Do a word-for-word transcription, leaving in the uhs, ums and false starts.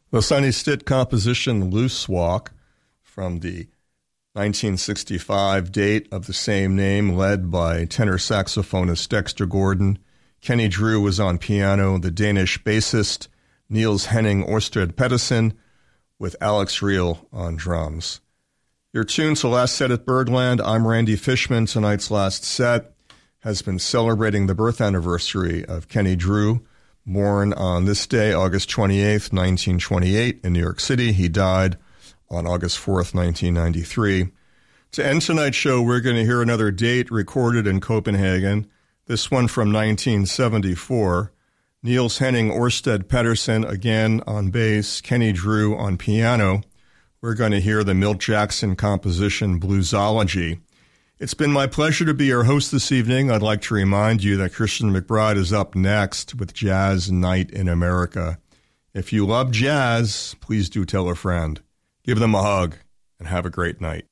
The Sonny Stitt composition Loose Walk from the nineteen sixty-five date of the same name, led by tenor saxophonist Dexter Gordon. Kenny Drew was on piano, the Danish bassist Niels Henning Ørsted Pedersen with Alex Reel on drums. Your tune to Last Set at Birdland. I'm Randy Fishman. Tonight's last set has been celebrating the birth anniversary of Kenny Drew, born on this day, August twenty-eighth, nineteen twenty-eight, in New York City. He died on August fourth, nineteen ninety-three. To end tonight's show, we're going to hear another date recorded in Copenhagen, this one from nineteen seventy-four. Niels Henning Ørsted Pedersen, again on bass, Kenny Drew on piano. We're going to hear the Milt Jackson composition Bluesology. It's been my pleasure to be your host this evening. I'd like to remind you that Christian McBride is up next with Jazz Night in America. If you love jazz, please do tell a friend. Give them a hug and have a great night.